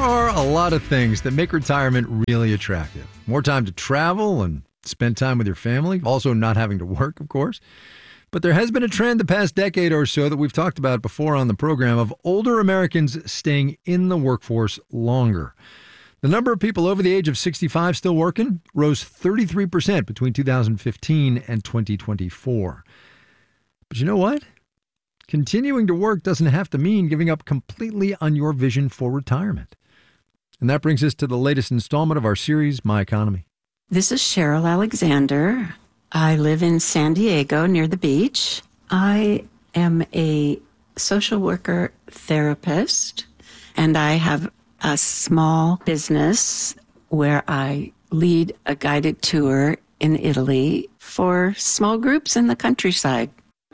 are a lot of things that make retirement really attractive. More time to travel and spend time with your family. Also not having to work, of course. But there has been a trend the past decade or so that we've talked about before on the program of older Americans staying in the workforce longer. The number of people over the age of 65 still working rose 33% between 2015 and 2024. But you know what? Continuing to work doesn't have to mean giving up completely on your vision for retirement. And that brings us to the latest installment of our series, My Economy. This is Cheryl Alexander. I live in San Diego near the beach. I am a social worker therapist, and I have a small business where I lead a guided tour in Italy for small groups in the countryside.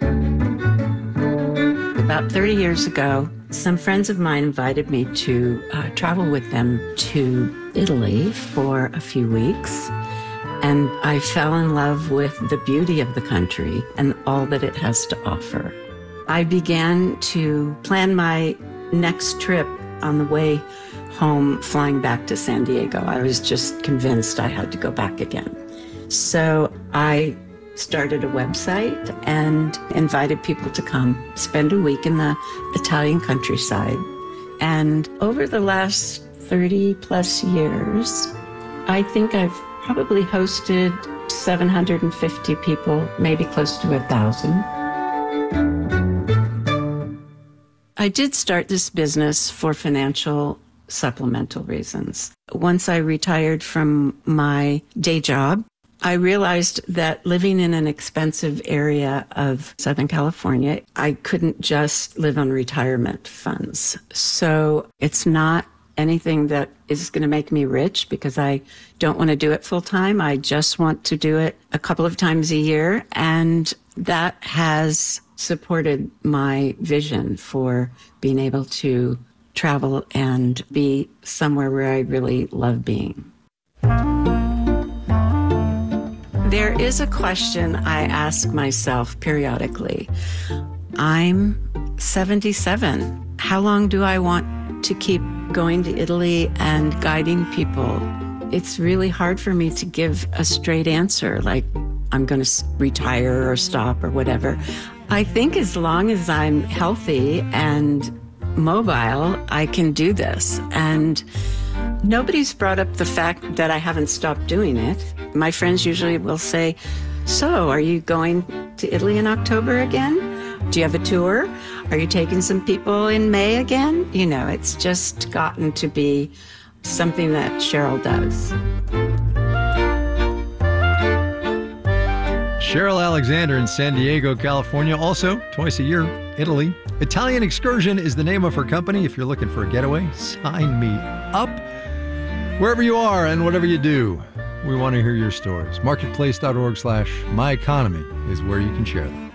About 30 years ago, some friends of mine invited me to travel with them to Italy for a few weeks. And I fell in love with the beauty of the country and all that it has to offer. I began to plan my next trip on the way home, flying back to San Diego. I was just convinced I had to go back again. So I started a website and invited people to come spend a week in the Italian countryside. And over the last 30 plus years, I think I've probably hosted 750 people, maybe close to 1,000. I did start this business for financial supplemental reasons. Once I retired from my day job, I realized that living in an expensive area of Southern California, I couldn't just live on retirement funds. So it's not anything that is going to make me rich because I don't want to do it full time. I just want to do it a couple of times a year. And that has supported my vision for being able to travel and be somewhere where I really love being. There is a question I ask myself periodically. I'm 77. How long do I want to keep going to Italy and guiding people? It's really hard for me to give a straight answer, like I'm going to retire or stop or whatever. I think as long as I'm healthy and mobile, I can do this. And nobody's brought up the fact that I haven't stopped doing it. My friends usually will say, so are you going to Italy in October again? Do you have a tour? Are you taking some people in May again? You know, it's just gotten to be something that Cheryl does. Cheryl Alexander in San Diego, California. Also, twice a year, Italy. Italian Excursion is the name of her company. If you're looking for a getaway, sign me up. Wherever you are and whatever you do, we want to hear your stories. Marketplace.org/myeconomy is where you can share them.